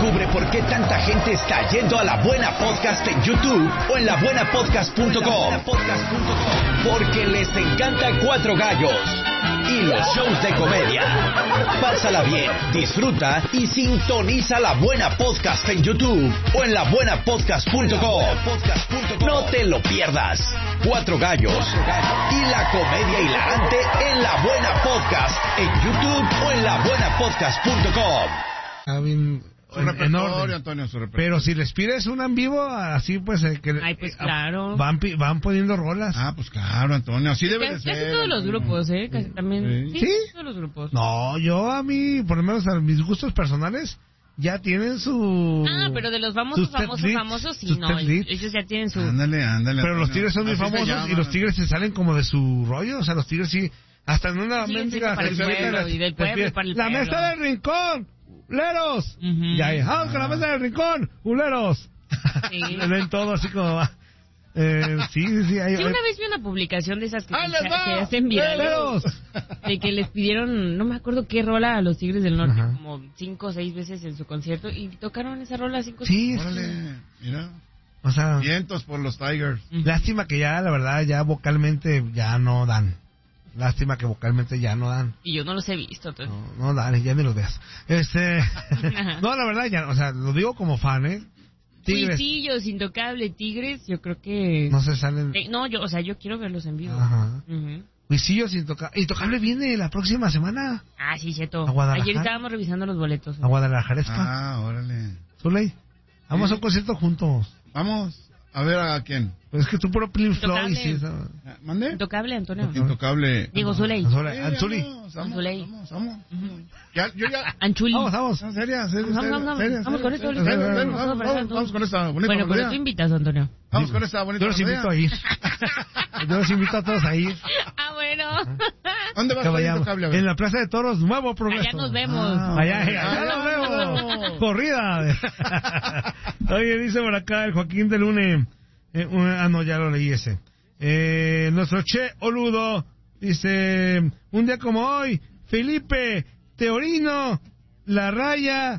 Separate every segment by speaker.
Speaker 1: Descubre por qué tanta gente está yendo a La Buena Podcast en YouTube o en labuenapodcast.com. Porque les encanta Cuatro Gallos y los shows de comedia. Pásala bien, disfruta y sintoniza La Buena Podcast en YouTube o en labuenapodcast.com. No te lo pierdas. Cuatro Gallos y la comedia hilarante en La Buena Podcast en YouTube o en labuenapodcast.com.
Speaker 2: Su repertorio, Antonio, su repertorio.
Speaker 3: Pero si les pides una en vivo, así pues...
Speaker 4: pues claro.
Speaker 3: Van poniendo rolas.
Speaker 2: Pues claro, Antonio, así debe de ser.
Speaker 4: Casi todos los grupos, casi también.
Speaker 3: ¿Sí?
Speaker 4: Todos los grupos.
Speaker 3: No, yo a mí, por lo menos a mis gustos personales, ya tienen su...
Speaker 4: pero de los famosos, sí, no. Ellos ya tienen su...
Speaker 2: Ándale.
Speaker 3: Pero
Speaker 2: Antonio.
Speaker 3: los Tigres son muy famosos y los Tigres se salen como de su rollo. O sea, los Tigres sí... Hasta en una mendiga...
Speaker 4: Para el pueblo y del pueblo y para el
Speaker 3: La
Speaker 4: pueblo.
Speaker 3: mesa del rincón... ¡Uleros! Y ahí, ¡vamos con la mesa del rincón! ¡Uleros!
Speaker 4: Sí.
Speaker 3: Ven todo así como va. Sí.
Speaker 4: Yo una vez vi una publicación de esas que hacen virales. De que les pidieron, no me acuerdo qué rola a los Tigres del Norte, como 5 o 6 veces en su concierto, y tocaron esa rola 5 o 6
Speaker 3: Sí,
Speaker 4: veces.
Speaker 2: Órale, mira.
Speaker 3: O sea...
Speaker 2: Vientos por los Tigers.
Speaker 3: Lástima que ya, la verdad, ya vocalmente ya no dan. Lástima que vocalmente ya no dan.
Speaker 4: Y yo no los he visto. Entonces.
Speaker 3: No dan, ya ni los veas. No, la verdad, ya, o sea, lo digo como fan, Tigres.
Speaker 4: Huisillos, Intocable, Tigres, yo creo que...
Speaker 3: No se salen...
Speaker 4: yo quiero verlos en vivo.
Speaker 3: Ajá. Huisillos, Intocable viene la próxima semana.
Speaker 4: Sí, cierto.
Speaker 3: ¿A Guadalajara?
Speaker 4: Ayer estábamos revisando los boletos.
Speaker 3: A Guadalajara.
Speaker 2: Órale.
Speaker 3: Zuley, vamos a un concierto juntos.
Speaker 2: Vamos. A ver, ¿a quién?
Speaker 3: Pues es que tú puro Pink Floyd, sí.
Speaker 2: ¿Mande?
Speaker 4: Intocable, Antonio.
Speaker 2: Intocable.
Speaker 4: Digo, Zuley.
Speaker 3: Anzuli.
Speaker 2: Vamos. Yo ya...
Speaker 4: Anchuli.
Speaker 3: Vamos.
Speaker 2: Seria.
Speaker 4: Vamos con esto.
Speaker 2: Vamos con esta bonita
Speaker 4: Bueno, pero
Speaker 2: melodía.
Speaker 4: tú invitas, Antonio.
Speaker 2: Vamos con esta bonita
Speaker 3: Yo los
Speaker 2: melodía.
Speaker 3: invito a ir. Yo los invito a todos a ir.
Speaker 4: Bueno.
Speaker 2: ¿Dónde vas
Speaker 3: Que
Speaker 2: a ir,
Speaker 3: vayamos.
Speaker 2: Intocable? A ver.
Speaker 3: En la Plaza de Toros, Nuevo Progreso.
Speaker 4: Allá nos vemos.
Speaker 3: Allá nos vemos. Corrida. Oye, dice por acá el Joaquín de Lune. No, ya lo leí ese. Nuestro Che Oludo dice: un día como hoy, Felipe Teorino, La Raya,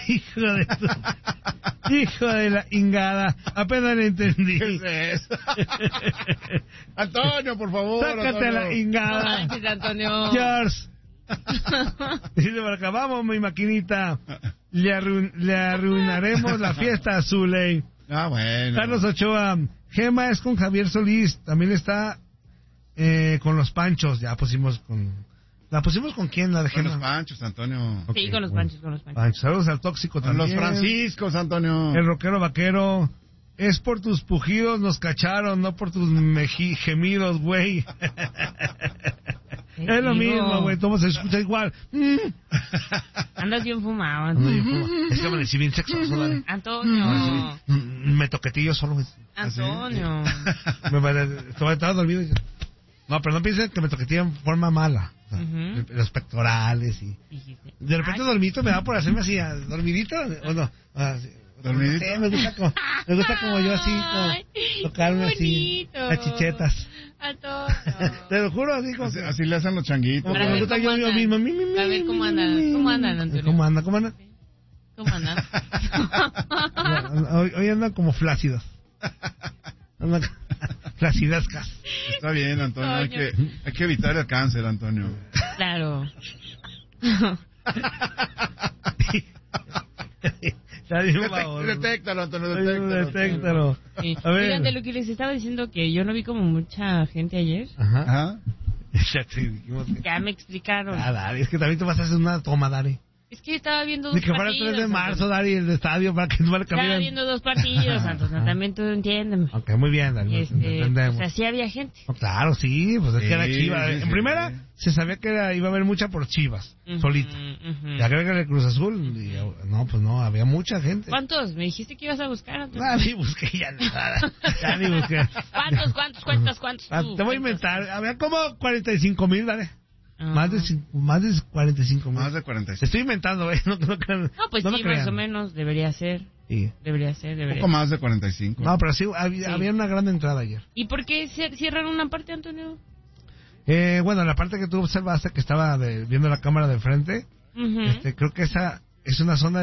Speaker 3: hijo de la ingada, apenas le entendí.
Speaker 2: ¿Qué es eso? Antonio, por favor.
Speaker 3: Sácate
Speaker 2: Antonio.
Speaker 3: la ingada.
Speaker 4: Manches, Antonio.
Speaker 3: George. Dice por acá: vamos, mi maquinita, le arruinaremos la fiesta a Zuley.
Speaker 2: Bueno.
Speaker 3: Carlos Ochoa, Gema es con Javier Solís, también está con los Panchos, ¿la pusimos con quién, la de
Speaker 2: Con
Speaker 3: Gema?
Speaker 2: los Panchos, Antonio.
Speaker 4: Sí, con los Panchos.
Speaker 3: Saludos al Tóxico
Speaker 2: Con
Speaker 3: también.
Speaker 2: los Franciscos, Antonio.
Speaker 3: El Rockero Vaquero, es por tus pujidos nos cacharon, no por tus gemidos, güey. Es lo mismo, güey, todo se escucha igual.
Speaker 4: Andas bien fumado, Antonio.
Speaker 3: Es que me bien sexoso, dale.
Speaker 4: Antonio.
Speaker 3: Me toquetillo solo.
Speaker 4: Antonio.
Speaker 3: Estaba dormido. No, pero no piensen que me toquetillo en forma mala. O sea, los pectorales y... De repente dormidito me da por hacerme así, dormidito, ¿o no?
Speaker 2: ¿Dormidito?
Speaker 3: Sí, me gusta como yo así, como tocarme así, las chichetas.
Speaker 4: Antonio.
Speaker 3: Te lo juro, así como...
Speaker 2: Así le hacen los changuitos.
Speaker 3: Me gusta yo mismo.
Speaker 4: A ver cómo andan. ¿Cómo andan, Antonio?
Speaker 3: ¿Cómo andan?
Speaker 4: ¿Cómo andan?
Speaker 3: Hoy andan como flácidos. Andan flacidascas.
Speaker 2: Está bien, Antonio. Hay que evitar el cáncer, Antonio.
Speaker 4: Claro.
Speaker 2: Detéctalo, Antonio,
Speaker 3: detéctalo.
Speaker 4: Sí.
Speaker 3: A ver.
Speaker 4: Oigan, de lo que les estaba diciendo, que yo no vi como mucha gente ayer.
Speaker 3: Ajá. Dijimos que...
Speaker 4: Ya me explicaron.
Speaker 3: Dari, es que también te vas a hacer una toma, Dari.
Speaker 4: Es que estaba viendo dos
Speaker 3: Ni que fuera el 3 de marzo, Dari, el estadio, para que no le
Speaker 4: Estaba viendo dos partidos, Antonio, también tú entiéndeme.
Speaker 3: Ok, muy bien, Dari, entendemos.
Speaker 4: O sea, sí había gente.
Speaker 3: No, claro, sí, pues es que era Chivas.
Speaker 2: Sí,
Speaker 3: en primera, se sabía que iba a haber mucha por Chivas, solita. Ya creo que era el Cruz Azul, y, no, pues no, había mucha gente.
Speaker 4: ¿Cuántos? Me dijiste que ibas a buscar, Antonio.
Speaker 3: Ni busqué ya nada. Ya ni busqué.
Speaker 4: ¿Cuántos?
Speaker 3: Te voy a inventar. Había como 45,000, dale. Más de 45,000.
Speaker 2: Más de 45.
Speaker 3: Te estoy inventando,
Speaker 4: No, pues sí, más o menos debería ser.
Speaker 3: Sí.
Speaker 4: Debería ser.
Speaker 2: Un poco más de 45.
Speaker 3: No, pero sí, había una gran entrada ayer.
Speaker 4: ¿Y por qué cierran una parte, Antonio?
Speaker 3: Bueno, la parte que tú observaste que estaba viendo la cámara de frente, creo que esa es una zona